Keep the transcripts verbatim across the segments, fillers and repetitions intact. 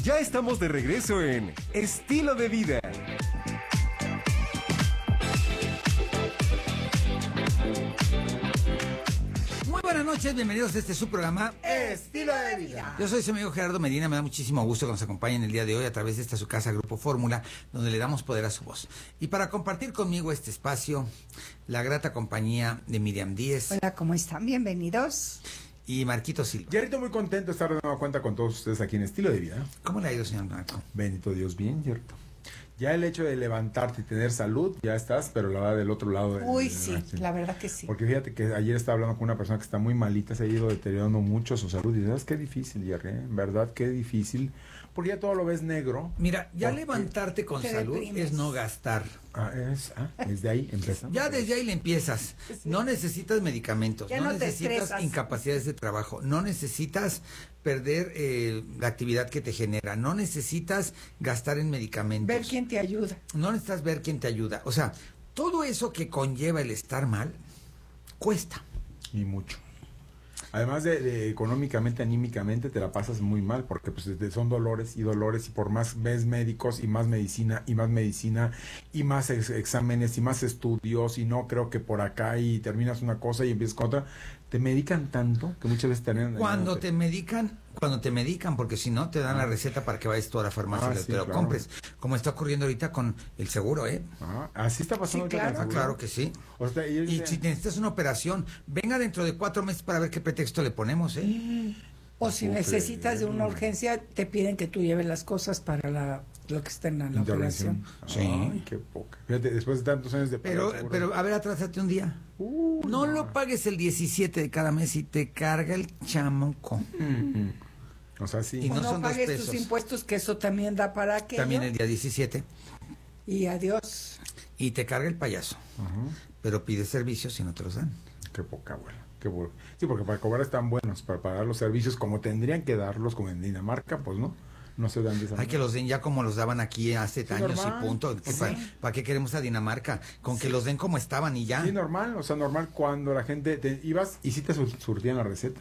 Ya estamos de regreso en Estilo de Vida. Muy buenas noches, bienvenidos a este su programa Estilo de Vida. Yo soy su amigo Gerardo Medina, me da muchísimo gusto que nos acompañen el día de hoy a través de esta su casa Grupo Fórmula, donde le damos poder a su voz. Y para compartir conmigo este espacio, la grata compañía de Miriam Díez. Hola, ¿cómo están? Bienvenidos. Y Marquito Silva. Yerrito, muy contento de estar de nueva cuenta con todos ustedes aquí en Estilo de Vida. ¿Cómo le ha ido, señor Marco? Bendito Dios, bien, Yerrito. Ya el hecho de levantarte y tener salud, ya estás, pero la verdad del otro lado. De, Uy, de, sí, de, la verdad que sí. Porque fíjate que ayer estaba hablando con una persona que está muy malita, se ha ido deteriorando mucho su salud. Y sabes qué difícil, Jerry, ¿eh? En verdad, qué difícil. Porque ya todo lo ves negro. Mira, ya porque... levantarte con Te salud deprimes. es no gastar. Ah, es, ah, desde ahí empezamos. Ya desde ahí le empiezas. Sí. No necesitas medicamentos, Ya no, no te necesitas estresas. incapacidades de trabajo, no necesitas perder eh, la actividad que te genera, no necesitas gastar en medicamentos. Ver quién te ayuda. No necesitas ver quién te ayuda. O sea, todo eso que conlleva el estar mal, cuesta. Y mucho. Además de, de económicamente, anímicamente, te la pasas muy mal, porque pues son dolores y dolores, y por más ves médicos y más medicina, y más medicina, y más ex exámenes, y más estudios, y no creo que por acá, y terminas una cosa y empiezas con otra, te medican tanto que muchas veces te... Cuando te medican, cuando te medican, porque si no, te dan ah. la receta para que vayas tú a la farmacia ah, y sí, te lo claro. compres, como está ocurriendo ahorita con el seguro, ¿eh? Ah, así está pasando. Sí, claro. Ah, claro que sí. O sea, y, y si necesitas una operación, venga dentro de cuatro meses para ver qué pretexto le ponemos, ¿eh? O si necesitas de una urgencia, te piden que tú lleves las cosas para la, lo que está en la, la operación. Sí. Ay, qué poca. Fíjate, después de tantos años de Pero, pagar, pero a ver, atrásate un día. Uh, no, no lo pagues el diecisiete de cada mes y te carga el chamuco. Mm-hmm. O sea, sí. Y no, no son dos pagues pesos. tus impuestos, que eso también da para aquello. También el día diecisiete. Y adiós. Y te carga el payaso. Uh-huh. Pero pides servicios y no te los dan. Qué poca, abuela. Qué bueno. Sí, porque para cobrar están buenos, para pagar los servicios como tendrían que darlos, como en Dinamarca, pues no. No se dan de esa Hay manera. que los den ya como los daban aquí hace Sí, años normal. y punto. Sí. ¿Para, ¿Para qué queremos a Dinamarca? Con Sí. que los den como estaban y ya. Sí, normal. O sea, normal cuando la gente te ibas y sí te sur surtían la receta.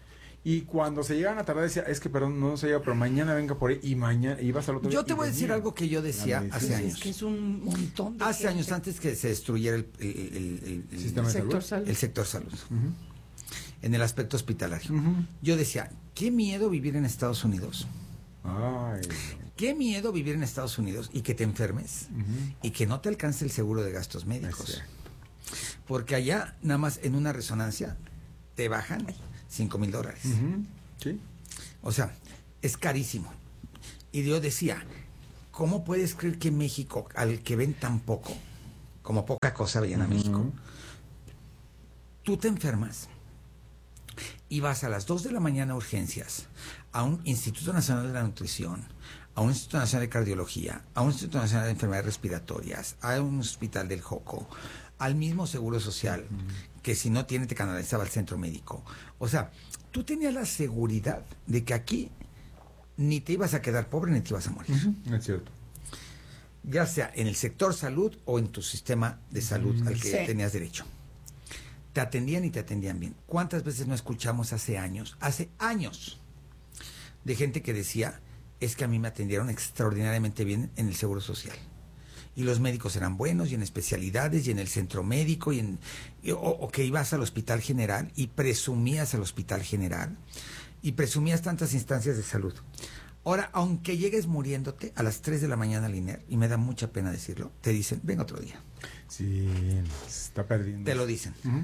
Y cuando se llegaban a tardar decía, es que perdón, no se llega, pero mañana venga por ahí y mañana ibas al otro día. Yo te voy a decir algo que yo decía hace años. Es que es un montón de Hace gente. años antes que se destruyera el, el, el, el, el ¿Sistema de sector salud? salud. el sector salud. Uh-huh. En el aspecto hospitalario. Uh-huh. Yo decía, qué miedo vivir en Estados Unidos. Ay. Qué miedo vivir en Estados Unidos y que te enfermes Uh-huh. y que no te alcance el seguro de gastos médicos. Porque allá, nada más en una resonancia, te bajan cinco mil dólares. Uh-huh. Sí. O sea, es carísimo. Y yo decía, ¿cómo puedes creer que México, al que ven tan poco, como poca cosa veían a Uh-huh. México, tú te enfermas y vas a las dos de la mañana a urgencias, a un Instituto Nacional de la Nutrición, a un Instituto Nacional de Cardiología, a un Instituto Nacional de Enfermedades Respiratorias, a un hospital del Joco, al mismo Seguro Social, uh-huh. que si no tiene te canalizaba al centro médico? O sea, tú tenías la seguridad de que aquí ni te ibas a quedar pobre ni te ibas a morir. Uh-huh. Es cierto. Ya sea en el sector salud o en tu sistema de salud uh-huh. al que sí. tenías derecho. Te atendían y te atendían bien. ¿Cuántas veces no escuchamos hace años, hace años, de gente que decía, es que a mí me atendieron extraordinariamente bien en el Seguro Social? Y los médicos eran buenos, y en especialidades, y en el centro médico, y en y, o, o que ibas al Hospital General, y presumías al Hospital General, y presumías tantas instancias de salud. Ahora, aunque llegues muriéndote a las tres de la mañana al I N E R, y me da mucha pena decirlo, te dicen, ven otro día. Sí, se está perdiendo. Te lo dicen. Uh-huh.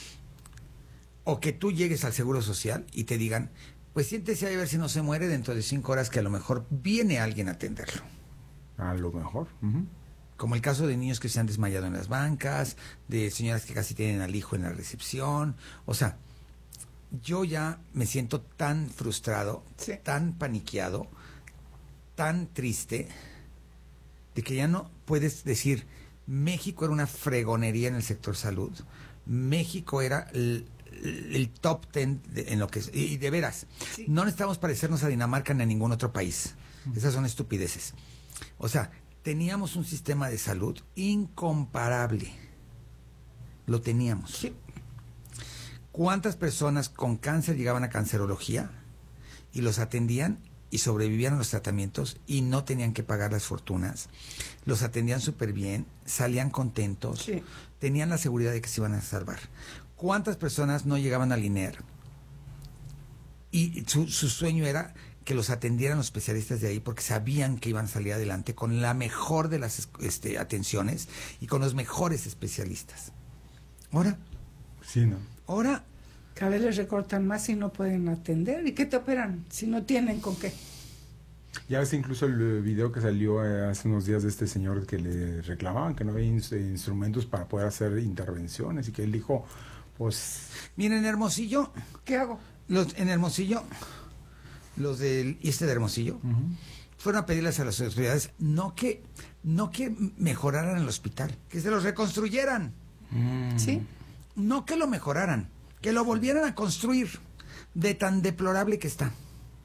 O que tú llegues al Seguro Social y te digan, pues siéntese ahí a ver si no se muere dentro de cinco horas, que a lo mejor viene alguien a atenderlo. A lo mejor. Uh-huh. Como el caso de niños que se han desmayado en las bancas, de señoras que casi tienen al hijo en la recepción. O sea, yo ya me siento tan frustrado, sí. tan paniqueado, tan triste, de que ya no puedes decir, México era una fregonería en el sector salud. México era el, el top ten de, en lo que... Y de veras, sí. no necesitamos parecernos a Dinamarca ni a ningún otro país. Uh-huh. Esas son estupideces. O sea, teníamos un sistema de salud incomparable. Lo teníamos. Sí. ¿Cuántas personas con cáncer llegaban a cancerología y los atendían y sobrevivían a los tratamientos y no tenían que pagar las fortunas. Los atendían súper bien, salían contentos, Sí. tenían la seguridad de que se iban a salvar. ¿Cuántas personas no llegaban al I N E R? Y su, su sueño era que los atendieran los especialistas de ahí porque sabían que iban a salir adelante con la mejor de las este, atenciones y con los mejores especialistas. Ahora, Sí, ¿no? ahora, Cada vez les recortan más y no pueden atender. ¿Y qué te operan si no tienen con qué? Ya ves incluso el video que salió eh, hace unos días de este señor que le reclamaban que no había ins- instrumentos para poder hacer intervenciones y que él dijo, pues... miren Hermosillo, ¿Qué hago? los, en Hermosillo, los del este de Hermosillo, fueron a pedirles a las autoridades no que, no que mejoraran el hospital, que se los reconstruyeran. ¿Sí? No que lo mejoraran, que lo volvieran a construir de tan deplorable que está.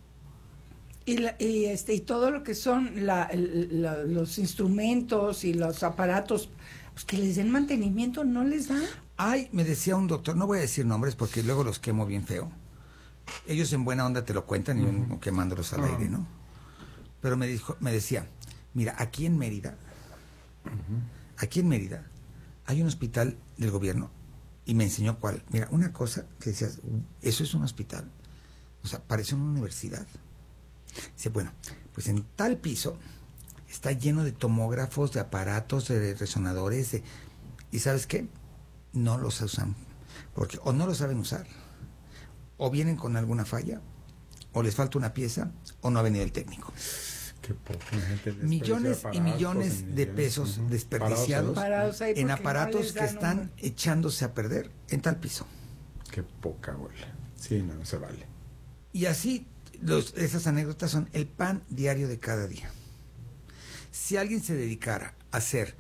Y, la- y, este, y todo lo que son la- el- la- los instrumentos y los aparatos, pues que les den mantenimiento, no les dan. Ay, me decía un doctor, no voy a decir nombres porque luego los quemo bien feo. Ellos en buena onda te lo cuentan y yo uh-huh. quemándolos al uh-huh. aire, ¿no? Pero me dijo, me decía, mira, aquí en Mérida, uh-huh. aquí en Mérida, hay un hospital del gobierno y me enseñó cuál. Mira, una cosa que decías, eso es un hospital, o sea, parece una universidad. Dice, bueno, pues en tal piso está lleno de tomógrafos, de aparatos, de resonadores, de... ¿y sabes qué? No los usan, porque o no lo saben usar, o vienen con alguna falla, o les falta una pieza, o no ha venido el técnico. Qué poca gente millones y millones de pesos uh-huh. desperdiciados parados ahí en aparatos no que están un... echándose a perder en tal piso. Qué poca bola. Sí, no, no se vale. Y así, los, esas anécdotas son el pan diario de cada día. Si alguien se dedicara a hacer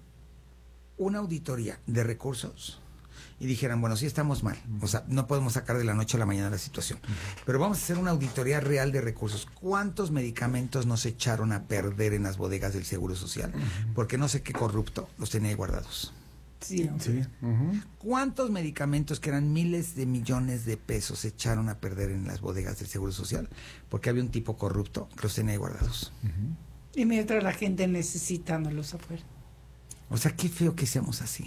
una auditoría de recursos y dijeran, bueno, sí estamos mal, uh-huh. o sea, no podemos sacar de la noche a la mañana la situación, uh-huh. pero vamos a hacer una auditoría real de recursos. ¿Cuántos medicamentos nos echaron a perder en las bodegas del Seguro Social? Uh-huh. Porque no sé qué corrupto los tenía ahí guardados. Sí, sí. Uh-huh. ¿Cuántos medicamentos que eran miles de millones de pesos se echaron a perder en las bodegas del Seguro Social? Porque había un tipo corrupto que los tenía ahí guardados. Uh-huh. Y mientras la gente necesitándolos afuera. O sea, qué feo que seamos así.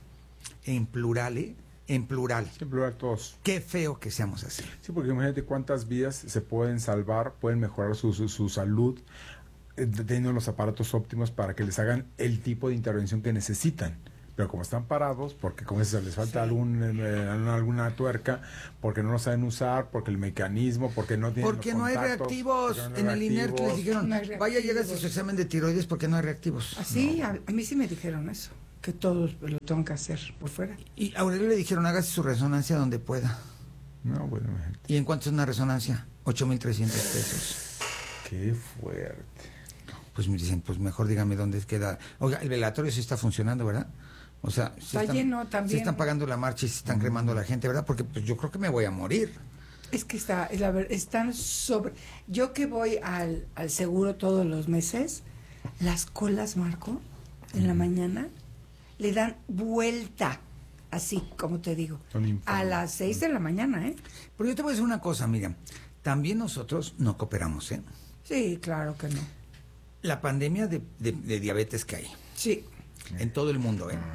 En plural, ¿eh? En plural. Sí, en plural todos. Qué feo que seamos así. Sí, porque imagínate cuántas vidas se pueden salvar, pueden mejorar su, su, su salud, eh, teniendo los aparatos óptimos para que les hagan el tipo de intervención que necesitan. Pero como están parados, porque como se les falta sí. algún, eh, alguna tuerca, porque no lo saben usar, porque el mecanismo, porque no tienen porque no hay reactivos. No hay en reactivos. El I N E R que les dijeron, no vaya, llega su examen de tiroides porque no hay reactivos. Así, no. a, a mí sí me dijeron eso, que todos lo tengo que hacer por fuera. Y a Aurelio le dijeron, hágase su resonancia donde pueda. No, bueno. ¿Y en cuánto es una resonancia? ocho mil trescientos pesos. Qué fuerte. Pues me dicen, pues mejor dígame dónde queda. Oiga, el velatorio sí está funcionando, ¿verdad? O sea, si está están, lleno también. Si están pagando la marcha y se están cremando a la gente, ¿verdad? Porque pues yo creo que me voy a morir. Es que está, es la verdad, están sobre... Yo que voy al, al seguro todos los meses, las colas, Marco, en la mañana, le dan vuelta, así como te digo, a las seis de la mañana, ¿eh? Pero yo te voy a decir una cosa, Miriam. También nosotros no cooperamos, ¿eh? Sí, claro que no. La pandemia de, de, de diabetes que hay. Sí. En todo el mundo, ¿eh?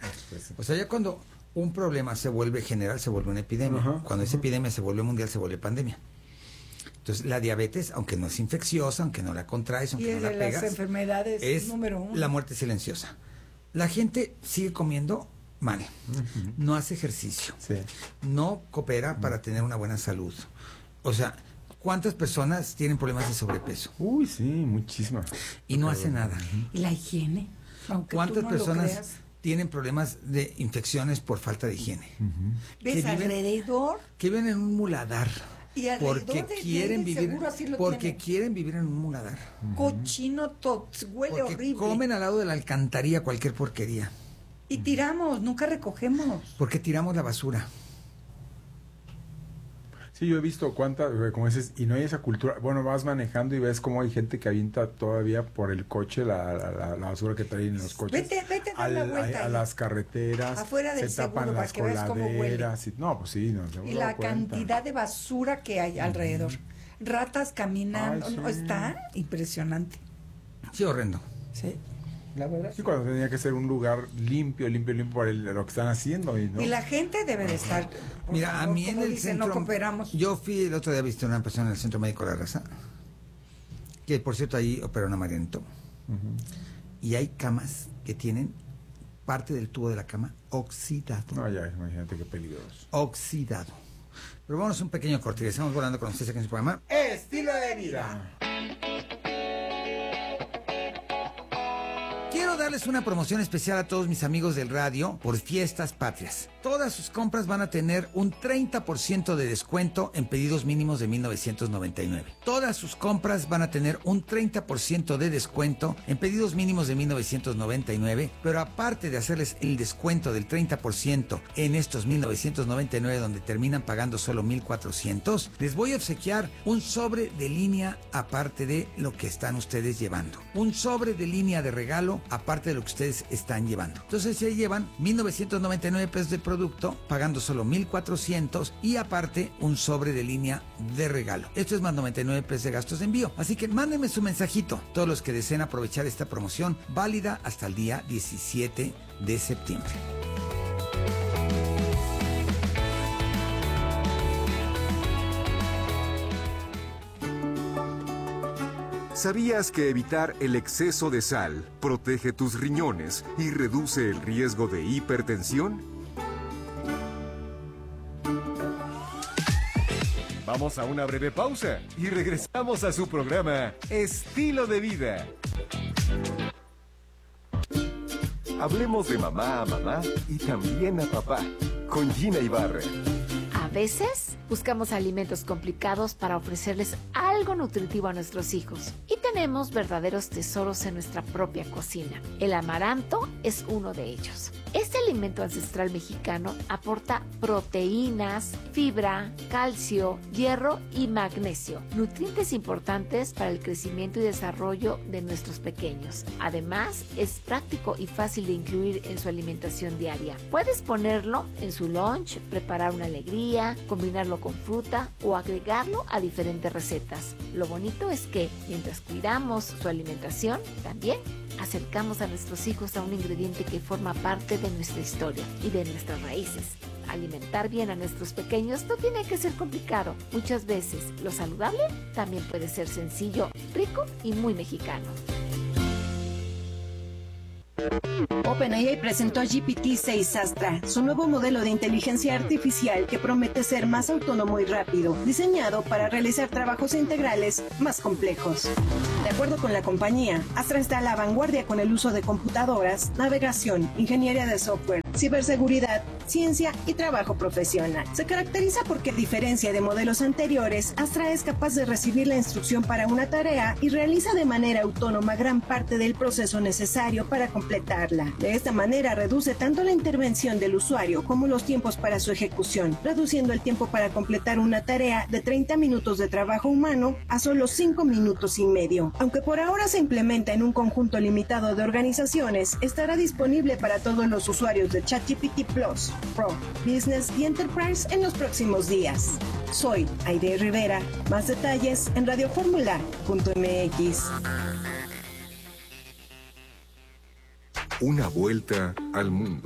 O sea, ya cuando un problema se vuelve general, se vuelve una epidemia. Uh-huh, cuando uh-huh. esa epidemia se vuelve mundial, se vuelve pandemia. Entonces, la diabetes, aunque no es infecciosa, aunque no la contraes, aunque y no la pegas, las enfermedades es número uno. La muerte silenciosa. La gente sigue comiendo mal, uh-huh. no hace ejercicio, sí. no coopera uh-huh. para tener una buena salud. O sea, ¿cuántas personas tienen problemas de sobrepeso? Uy, sí, muchísimas. Y no hace nada. ¿Y la higiene? Aunque ¿Cuántas no personas tienen problemas de infecciones por falta de higiene? Uh-huh. ¿Ves viven, alrededor? Que viven en un muladar. Y porque de quieren vivir porque tiene. quieren vivir en un muladar. Uh-huh. Cochino, to, huele porque horrible. Comen al lado de la alcantarilla cualquier porquería. Y tiramos, nunca recogemos. Porque tiramos la basura. Sí, yo he visto cuántas, como dices, y no hay esa cultura. Bueno, vas manejando y ves cómo hay gente que avienta todavía por el coche la, la, la basura que traen en los coches. Vete, vete a dar al, la vuelta. A, a las carreteras. Afuera del se tapan seguro, las para que veas cómo huele. Y, no, pues sí. No, y la cantidad de basura que hay alrededor. ratas caminando. Ay, sí. No, está impresionante. Sí, horrendo. Sí, la verdad. Sí, cuando tenía que ser un lugar limpio, limpio, limpio por el- lo que están haciendo. Y, ¿no? Y la gente debe de estar. por Mira, a favor, mí en como el dicen, centro... no cooperamos. Yo fui el otro día, viste una persona en el Centro Médico La Raza, que por cierto ahí opera una Marianito, Ujú. y hay camas que tienen parte del tubo de la cama oxidado. No, ya, imagínate qué peligroso. Oxidado. Pero vamos a un pequeño corte y estamos volando con ustedes aquí en su programa Estilo de vida. Quiero darles una promoción especial a todos mis amigos del radio por Fiestas Patrias. Todas sus compras van a tener un treinta por ciento de descuento en pedidos mínimos de mil novecientos noventa y nueve. Todas sus compras van a tener un treinta por ciento de descuento en pedidos mínimos de mil novecientos noventa y nueve, pero aparte de hacerles el descuento del treinta por ciento en estos mil novecientos noventa y nueve donde terminan pagando solo mil cuatrocientos, les voy a obsequiar un sobre de línea aparte de lo que están ustedes llevando. Un sobre de línea de regalo aparte de lo que ustedes están llevando. Entonces se llevan mil novecientos noventa y nueve pesos de producto, pagando solo mil cuatrocientos y aparte un sobre de línea de regalo. Esto es más noventa y nueve pesos de gastos de envío. Así que mándenme su mensajito, todos los que deseen aprovechar esta promoción válida hasta el día diecisiete de septiembre. ¿Sabías que evitar el exceso de sal protege tus riñones y reduce el riesgo de hipertensión? Vamos a una breve pausa y regresamos a su programa Estilo de Vida. Hablemos de mamá a mamá y también a papá con Gina Ibarra. A veces buscamos alimentos complicados para ofrecerles algo nutritivo a nuestros hijos y tenemos verdaderos tesoros en nuestra propia cocina. El amaranto es uno de ellos. Este alimento ancestral mexicano aporta proteínas, fibra, calcio, hierro y magnesio, nutrientes importantes para el crecimiento y desarrollo de nuestros pequeños. Además, es práctico y fácil de incluir en su alimentación diaria. Puedes ponerlo en su lunch, preparar una alegría, combinarlo con fruta o agregarlo a diferentes recetas. Lo bonito es que mientras cuidamos su alimentación, también acercamos a nuestros hijos a un ingrediente que forma parte de nuestra historia y de nuestras raíces. Alimentar bien a nuestros pequeños no tiene que ser complicado. Muchas veces lo saludable también puede ser sencillo, rico y muy mexicano. OpenAI presentó G P T seis Astra, su nuevo modelo de inteligencia artificial que promete ser más autónomo y rápido, diseñado para realizar trabajos integrales más complejos. De acuerdo con la compañía, Astra está a la vanguardia con el uso de computadoras, navegación, ingeniería de software, ciberseguridad, ciencia y trabajo profesional. Se caracteriza porque, a diferencia de modelos anteriores, Astra es capaz de recibir la instrucción para una tarea y realiza de manera autónoma gran parte del proceso necesario para completarla. De esta manera reduce tanto la intervención del usuario como los tiempos para su ejecución, reduciendo el tiempo para completar una tarea de treinta minutos de trabajo humano a solo cinco minutos y medio. Aunque por ahora se implementa en un conjunto limitado de organizaciones, estará disponible para todos los usuarios de ChatGPT Plus, Pro, Business y Enterprise en los próximos días. Soy Aide Rivera. Más detalles en radioformula punto m x. Una vuelta al mundo.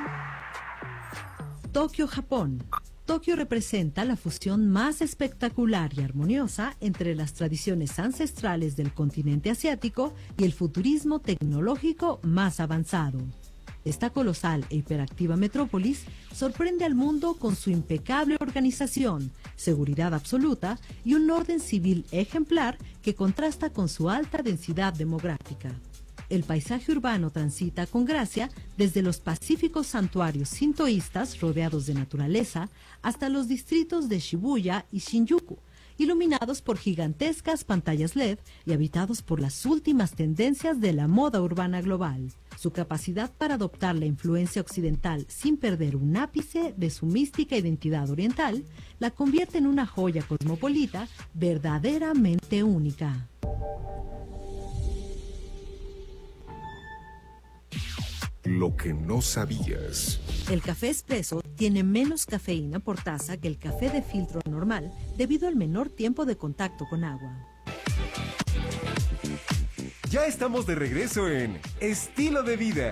Tokio, Japón. Tokio representa la fusión más espectacular y armoniosa entre las tradiciones ancestrales del continente asiático y el futurismo tecnológico más avanzado. Esta colosal e hiperactiva metrópolis sorprende al mundo con su impecable organización, seguridad absoluta y un orden civil ejemplar que contrasta con su alta densidad demográfica. El paisaje urbano transita con gracia desde los pacíficos santuarios sintoístas rodeados de naturaleza hasta los distritos de Shibuya y Shinjuku, iluminados por gigantescas pantallas L E D y habitados por las últimas tendencias de la moda urbana global. Su capacidad para adoptar la influencia occidental sin perder un ápice de su mística identidad oriental la convierte en una joya cosmopolita verdaderamente única. Lo que no sabías. El café espresso tiene menos cafeína por taza que el café de filtro normal debido al menor tiempo de contacto con agua. Ya estamos de regreso en Estilo de Vida.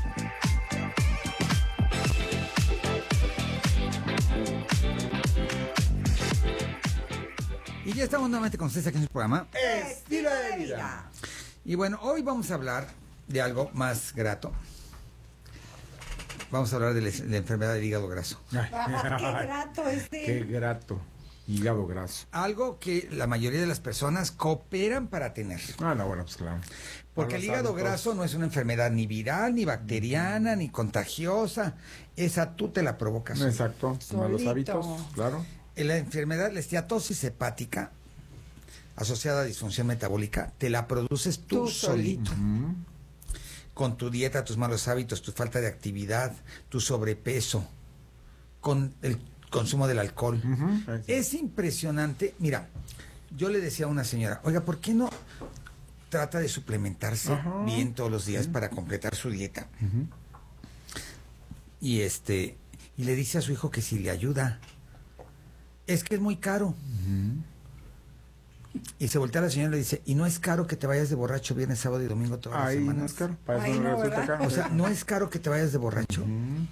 Y ya estamos nuevamente con ustedes aquí en el programa. Estilo de vida. Y bueno, hoy vamos a hablar de algo más grato. Vamos a hablar de la, de la enfermedad del hígado graso. Ah, qué grato este. Qué grato. Hígado graso. Algo que la mayoría de las personas cooperan para tener. Ah, no, bueno, pues claro. Porque el Malos hígado hábitos. graso no es una enfermedad ni viral, ni bacteriana, ni contagiosa. Esa tú te la provocas. Exacto. Malos Solito. hábitos, claro. La enfermedad, la esteatosis hepática, asociada a disfunción metabólica, te la produces tú, Tú solito. solito. Mm. Con tu dieta, tus malos hábitos, tu falta de actividad, tu sobrepeso, con el consumo del alcohol. Ujú. Ahí sí. Es impresionante. Mira, yo le decía a una señora, oiga, ¿por qué no trata de suplementarse Ajá. bien todos los días para completar su dieta? Y este, y le dice a su hijo que si le ayuda. Es que es muy caro. Y se voltea a la señora y le dice, ¿y no es caro que te vayas de borracho viernes, sábado y domingo todas las Ahí semanas? no es caro. Para eso Ahí no no, resulta ¿verdad? caro. O sea, ¿no es caro que te vayas de borracho? Ujú.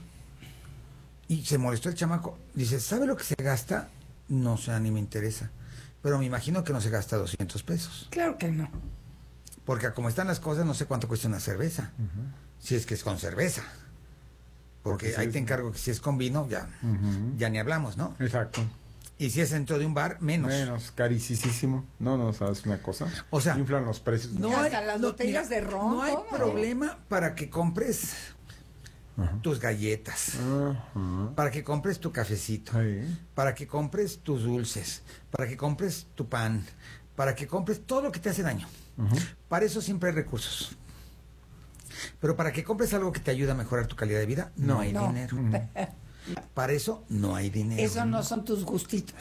Y se molestó el chamaco. Dice, ¿sabe lo que se gasta? No, o sea, ni me interesa. Pero me imagino que no se gasta doscientos pesos. Claro que no. Porque como están las cosas, no sé cuánto cuesta una cerveza. Si es que es con cerveza. Porque, Porque si ahí es- te encargo que si es con vino, ya, Ujú. ya ni hablamos, ¿no? Exacto. Y si es dentro de un bar, menos. Menos, carísimo. No, no, ¿sabes una cosa? O sea, inflan los precios. No Hasta hay, las no, botellas mira, de ron, no hay todo. problema para que compres Ajá. tus galletas, Ajá. para que compres tu cafecito, Ahí. para que compres tus dulces, para que compres tu pan, para que compres todo lo que te hace daño. Ujú. Para eso siempre hay recursos. Pero para que compres algo que te ayude a mejorar tu calidad de vida, no, No. hay No. dinero. Para eso no hay dinero. Eso no son tus gustitos.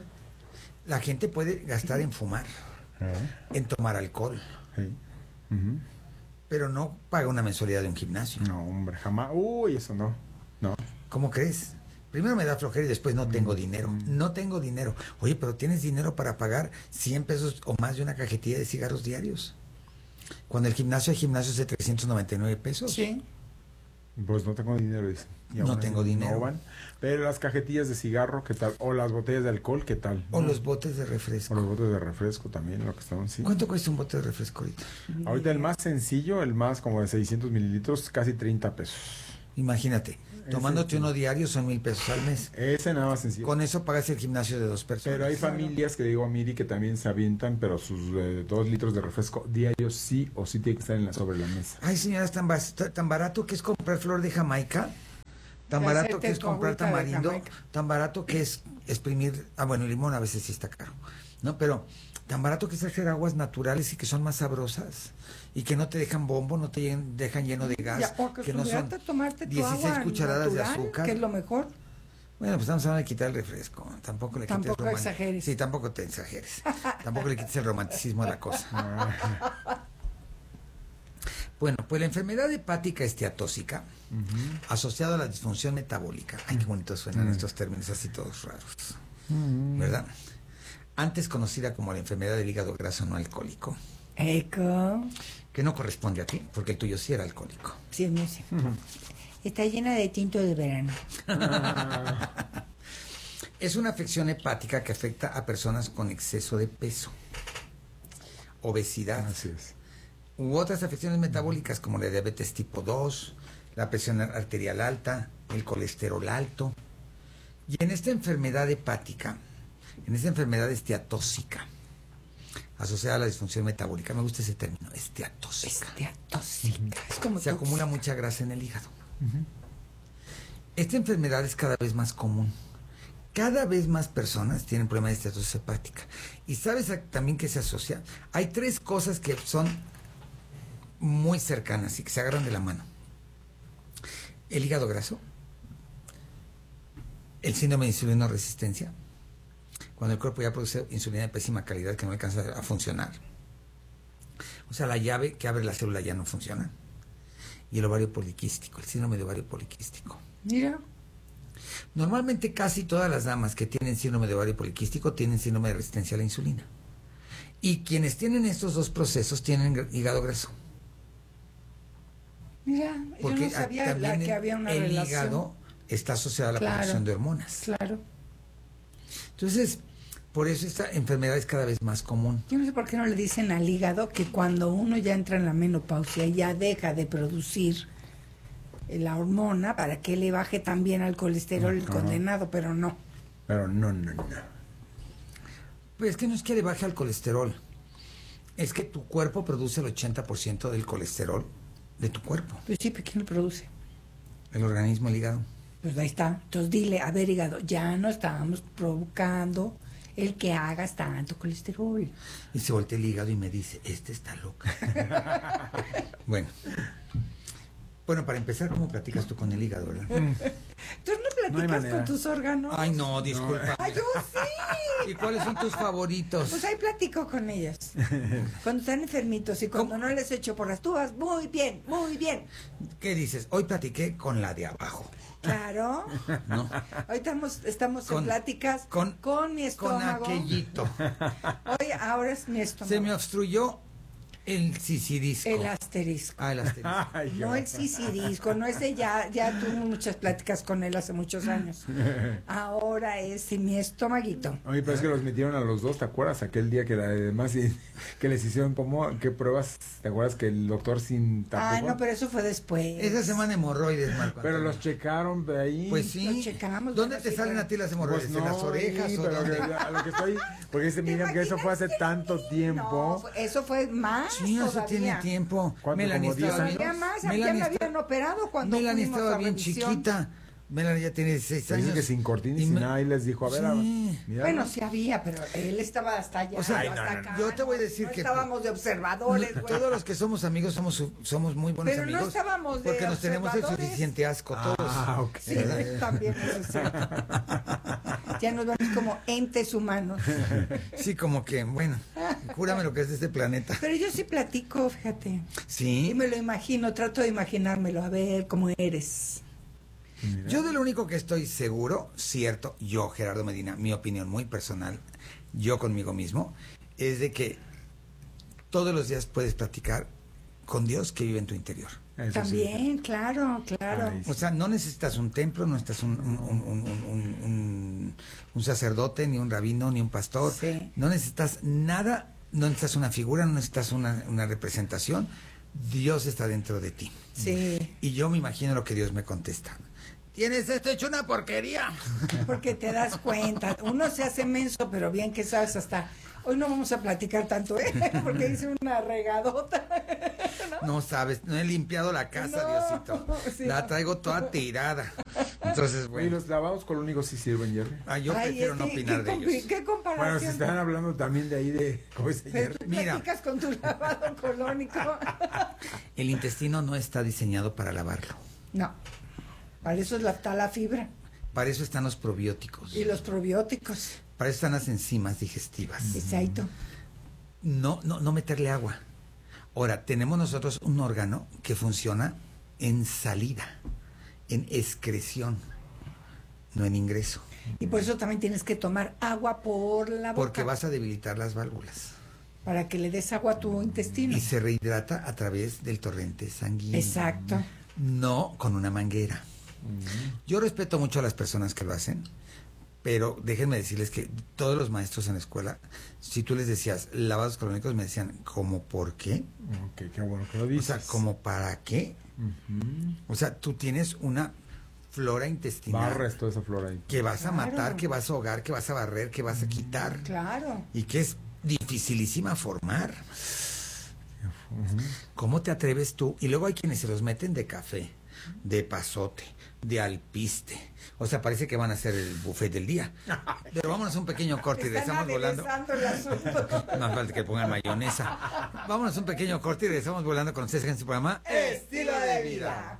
La gente puede gastar en fumar, Ahí. en tomar alcohol, Ahí. Ujú. pero no paga una mensualidad de un gimnasio. No, hombre, jamás. Uy, eso no. No. ¿Cómo crees? Primero me da flojera y después no tengo dinero. No tengo dinero. Oye, pero tienes dinero para pagar cien pesos o más de una cajetilla de cigarros diarios. Cuando el gimnasio hay gimnasios de trescientos noventa y nueve pesos. Sí. Pues no tengo dinero, dice. Y No aún tengo así dinero. no van. Pero las cajetillas de cigarro, ¿qué tal? O las botellas de alcohol, ¿qué tal? O ¿No? los botes de O refresco. los botes de refresco también, lo que estaban, sí. ¿Cuánto cuesta un bote de refresco ahorita? Ahorita el más sencillo, el más como de seiscientos mililitros, casi treinta pesos. Imagínate, tomándote uno diario son mil pesos al mes. Ese nada más sencillo. Con eso pagas el gimnasio de dos personas. Pero hay familias que digo a Miri que también se avientan, pero sus eh, dos litros de refresco diarios sí o sí tiene que estar en la, sobre la mesa. Ay, señora, es tan, bas- tan barato que es comprar flor de Jamaica. Tan Y barato hacerte que es tu comprar agüita de tamarindo. Jamaica. Tan barato que es exprimir. Ah, bueno, el limón a veces sí está caro. ¿No? Pero tan barato que es hacer aguas naturales y que son más sabrosas. Y que no te dejan bombo, no te llen- dejan lleno de gas. Ya, o que que no son a tomarte tu dieciséis agua cucharadas de natural, azúcar. que es lo mejor. Bueno, pues estamos hablando de quitar el refresco. Tampoco le quites Tampoco roman- exageres. Sí, tampoco te exageres. Tampoco le quites el romanticismo a la cosa. Bueno, pues la enfermedad hepática esteatóxica, asociada a la disfunción metabólica. Ay, qué bonitos suenan estos términos así todos raros. ¿Verdad? Antes conocida como la enfermedad del hígado graso no alcohólico, Eco. que no corresponde a ti, porque el tuyo sí era alcohólico. Sí, es sí. Está llena de tinto de verano. Es una afección hepática que afecta a personas con exceso de peso, obesidad, Así es. u otras afecciones metabólicas como la diabetes tipo dos, la presión arterial alta, el colesterol alto. Y en esta enfermedad hepática, en esta enfermedad esteatóxica, asociada a la disfunción metabólica, me gusta ese término, esteatóxica, Esteatóxica. Es como se tú. acumula mucha grasa en el hígado. Esta enfermedad es cada vez más común. Cada vez más personas tienen problemas de esteatosis hepática. ¿Y sabes a- también que se asocia? Hay tres cosas que son muy cercanas y que se agarran de la mano. El hígado graso, el síndrome de insulino resistencia, cuando el cuerpo ya produce insulina de pésima calidad que no alcanza a funcionar. O sea, la llave que abre la célula ya no funciona. Y el ovario poliquístico, el síndrome de ovario poliquístico. Mira. Normalmente casi todas las damas que tienen síndrome de ovario poliquístico tienen síndrome de resistencia a la insulina. Y quienes tienen estos dos procesos tienen hígado graso. Mira, Porque yo no sabía también la, que el, había una el relación. hígado está asociado a la Claro. producción de hormonas. Claro. Entonces, por eso esta enfermedad es cada vez más común. Yo no sé por qué no le dicen al hígado que cuando uno ya entra en la menopausia ya deja de producir la hormona para que le baje también al colesterol el Ajá. condenado, pero no. Pero no, no, no. Pues es que no es que le baje al colesterol. Es que tu cuerpo produce el ochenta por ciento del colesterol de tu cuerpo. Pues sí, pero ¿quién lo produce? El organismo, el hígado. Pues ahí está. Entonces dile, a ver, hígado, ya no estamos provocando el que hagas tanto colesterol. Y se voltea el hígado y me dice, este está loca. Bueno. Bueno, para empezar, ¿cómo platicas tú con el hígado, verdad? ¿Tú no No hay platicas manera. con tus órganos? Ay, no, disculpa. Ay, yo sí. ¿Y cuáles son tus favoritos? Pues ahí platico con ellos. Cuando están enfermitos y cuando no les echo por las tubas, muy bien, muy bien. ¿Qué dices? Hoy platiqué con la de abajo. Claro. ¿No? Hoy estamos, estamos Con- en pláticas con- con, mi Con estómago. aquellito. Hoy, ahora es mi estómago. Se me obstruyó el sisirisco. El asterisco. Ah, el asterisco. Ay, qué No el sisirisco, no ese ya, ya tuvimos muchas pláticas con él hace muchos años. Ahora es mi estomaguito. Oye, pero es que los metieron a los dos, ¿te acuerdas? Aquel día que la- además y- que les hicieron como, ¿qué pruebas? ¿Te acuerdas que el doctor sin tapujón? Ah, no, pero eso fue después. Esa semana hemorroides, Marco. Pero Antonio. los checaron de ahí. Pues sí. Los checamos, ¿Dónde bueno, te sí, salen pero- a ti las Pues hemorroides? ¿En las orejas sí, o pero dónde? que- a lo que estoy, porque dice ¿Te Miriam que eso fue hace imaginas tanto que tiempo. No, fue- eso fue más Sí, eso todavía. tiene tiempo. ¿Cuánto, Melanie como diez estaba bien. Todavía más, ya Melanie me está- habían operado cuando Melanie fuimos estaba a bien revisión. chiquita. Melanie ya tiene dieciséis Pero dice años. que sin cortina y Y sin me- nada y les dijo, a ver, Sí. a ver, mira. Bueno, sí había, pero él estaba hasta allá. O sea, yo ay, hasta no, no, acá. yo te voy a decir no que- estábamos de observadores, güey. Todos los que somos amigos somos, su- somos muy buenos Pero no amigos. estábamos de porque nos tenemos el observadores. suficiente asco todos. Ah, ok. Sí, también eso es cierto. Ya nos vemos como entes humanos. Sí, como que, bueno, júrame lo que es de este planeta. Pero yo sí platico, fíjate. Y Sí. me lo imagino, trato de imaginármelo, a ver cómo eres. Yo de lo único que estoy seguro, cierto, yo, Gerardo Medina, mi opinión muy personal, yo conmigo mismo, es de que todos los días puedes platicar con Dios que vive en tu interior. Eso sí. También, claro, claro. Ay, O sea, no necesitas un templo, no necesitas un, un, un- un- un- un- un sacerdote, ni un rabino, ni un pastor. Sí. No necesitas nada, no necesitas una figura, no necesitas una, una representación. Dios está dentro de ti. Sí, Y yo me imagino lo que Dios me contesta. Tienes esto hecho una porquería. porque te das cuenta. Uno se hace menso, pero bien que sabes hasta... Hoy no vamos a platicar tanto, ¿eh? Porque hice una regadota. No sabes, no he limpiado la casa, No, Diosito. sí. La traigo toda tirada. Entonces, Oye, bueno. los lavados colónicos sí sirven, Jerry. Ah, yo Ay, prefiero no este, opinar ¿qué de compi- ellos. ¿Qué comparación? Bueno, se están hablando también de ahí de... ¿Cómo se Pero llama? tú Mira. platicas con tu lavado colónico. El intestino no está diseñado para lavarlo. No, para eso es la, está la fibra Para eso están los probióticos. y los probióticos. Para eso están las enzimas digestivas. Exacto. No, no, no meterle agua. Ahora, tenemos nosotros un órgano que funciona en salida, en excreción, no en ingreso. Y por eso también tienes que tomar agua por la boca. Porque vas a debilitar las válvulas. Para que le des agua a tu intestino. Y se rehidrata a través del torrente sanguíneo. Exacto. No con una manguera. Yo respeto mucho a las personas que lo hacen, pero déjenme decirles que todos los maestros en la escuela, si tú les decías lavados colónicos, me decían, ¿cómo por qué? Ok, qué bueno que lo O dices. sea, ¿como para qué? Ujú. O sea, tú tienes una flora intestinal Barras toda esa flora ahí. que vas a Claro. matar, que vas a ahogar, que vas a barrer, que vas a quitar Claro. y que es dificilísima formar. ¿Cómo te atreves tú? Y luego hay quienes se los meten de café, de pasote, de alpiste. O sea, parece que van a hacer el buffet del día. Pero vámonos a un pequeño corte y Están regresamos volando. aderezando el asunto. Más falta que pongan mayonesa. Vámonos a un pequeño corte y regresamos volando con ustedes en su programa Estilo de vida.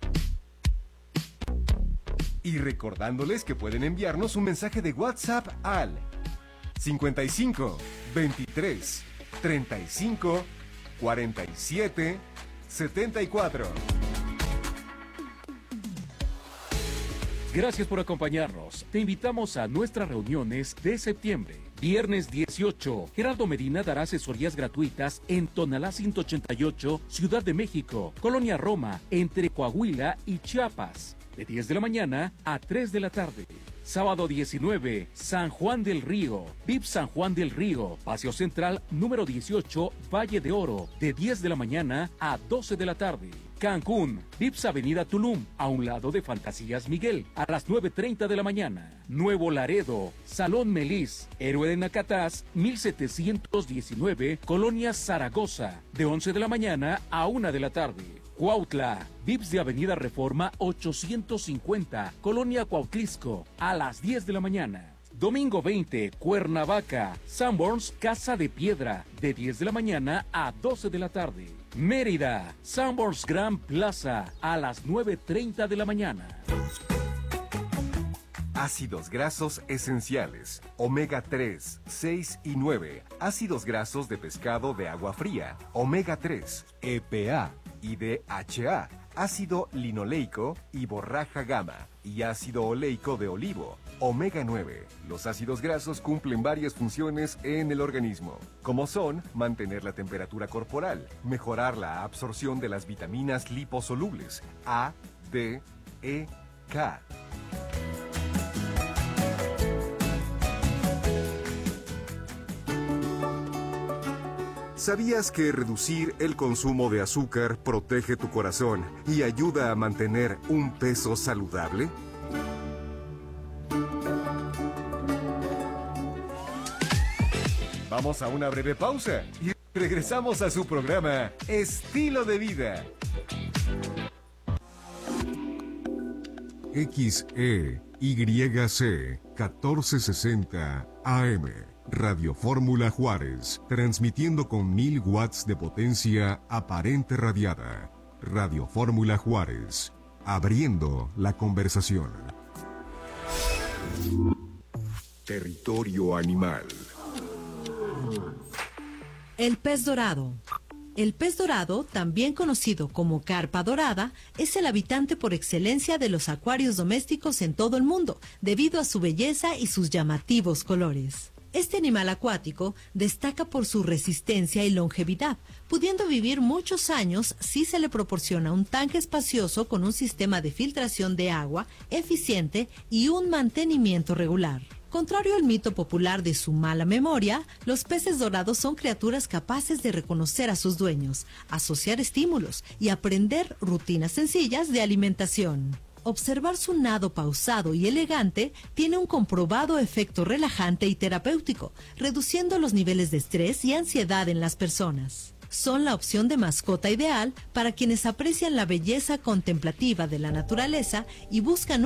Y recordándoles que pueden enviarnos un mensaje de WhatsApp al cincuenta y cinco, veintitrés, treinta y cinco, cuarenta y siete, setenta y cuatro. gracias por acompañarnos. Te invitamos a nuestras reuniones de septiembre. Viernes dieciocho, Gerardo Medina dará asesorías gratuitas en Tonalá ciento ochenta y ocho, Ciudad de México, Colonia Roma, entre Coahuila y Chiapas, de diez de la mañana a tres de la tarde. Sábado diecinueve, San Juan del Río, V I P San Juan del Río, Paseo Central número dieciocho, Valle de Oro, de diez de la mañana a doce de la tarde. Cancún, V I P S Avenida Tulum, a un lado de Fantasías Miguel, a las nueve treinta de la mañana. Nuevo Laredo, Salón Melis, Héroe de Nacatás, mil setecientos diecinueve, Colonia Zaragoza, de once de la mañana a una de la tarde. Cuautla, V I P S de Avenida Reforma ochocientos cincuenta, Colonia Cuautlisco, a las diez de la mañana. Domingo veinte, Cuernavaca, Sanborns Casa de Piedra, de diez de la mañana a doce de la tarde. Mérida, Sanborns Grand Plaza, a las nueve treinta de la mañana. Ácidos grasos esenciales, omega tres, seis y nueve, ácidos grasos de pescado de agua fría, omega tres, E P A y D H A, ácido linoleico y borraja gamma, y ácido oleico de olivo, omega nueve. Los ácidos grasos cumplen varias funciones en el organismo, como son mantener la temperatura corporal, mejorar la absorción de las vitaminas liposolubles A, D, E, K. ¿Sabías que reducir el consumo de azúcar protege tu corazón y ayuda a mantener un peso saludable? Vamos a una breve pausa y regresamos a su programa Estilo de Vida. X E Y C catorce sesenta A M Radio Fórmula Juárez, transmitiendo con mil watts de potencia aparente radiada. Radio Fórmula Juárez, abriendo la conversación. Territorio animal. El pez dorado. El pez dorado, también conocido como carpa dorada, es el habitante por excelencia de los acuarios domésticos en todo el mundo, debido a su belleza y sus llamativos colores. Este animal acuático destaca por su resistencia y longevidad, pudiendo vivir muchos años si se le proporciona un tanque espacioso con un sistema de filtración de agua eficiente y un mantenimiento regular. Contrario al mito popular de su mala memoria, los peces dorados son criaturas capaces de reconocer a sus dueños, asociar estímulos y aprender rutinas sencillas de alimentación. Observar su nado pausado y elegante tiene un comprobado efecto relajante y terapéutico, reduciendo los niveles de estrés y ansiedad en las personas. Son la opción de mascota ideal para quienes aprecian la belleza contemplativa de la naturaleza y buscan